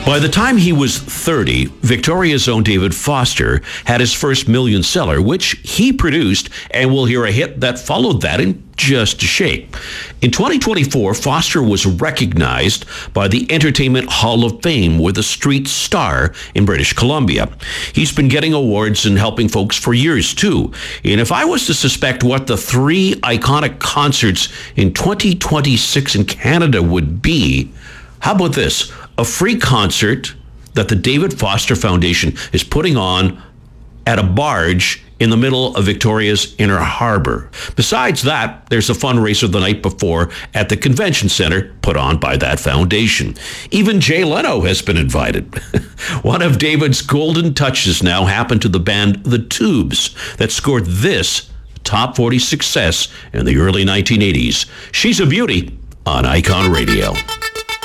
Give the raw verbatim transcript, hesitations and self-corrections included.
By the time he was thirty, Victoria's own David Foster had his first million seller, which he produced, and we'll hear a hit that followed that in just a shake. In twenty twenty-four, Foster was recognized by the Entertainment Hall of Fame with a street star in British Columbia. He's been getting awards and helping folks for years, too. And if I was to suspect what the three iconic concerts in twenty twenty-six in Canada would be, how about this? A free concert that the David Foster Foundation is putting on at a barge in the middle of Victoria's Inner Harbor. Besides that, there's a fundraiser the night before at the convention center put on by that foundation. Even Jay Leno has been invited. One of David's golden touches now happened to the band The Tubes that scored this top forty success in the early nineteen eighties. She's a Beauty on Icon Radio.